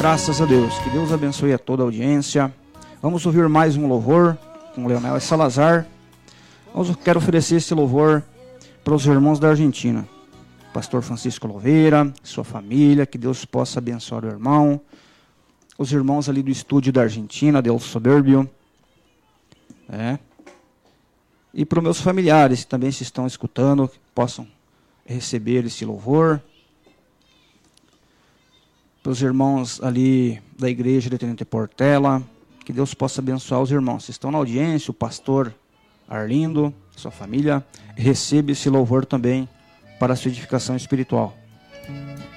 Graças a Deus. Que Deus abençoe a toda a audiência. Vamos ouvir mais um louvor com Leonel Salazar. Quero oferecer esse louvor para os irmãos da Argentina. Pastor Francisco Louveira, sua família, que Deus possa abençoar o irmão. Os irmãos ali do estúdio da Argentina, Del Soberbio. E para os meus familiares que também se estão escutando, que possam receber esse louvor. Para os irmãos ali da igreja de Tenente Portela, que Deus possa abençoar os irmãos. Se estão na audiência, o pastor Arlindo, sua família, recebe esse louvor também para a sua edificação espiritual.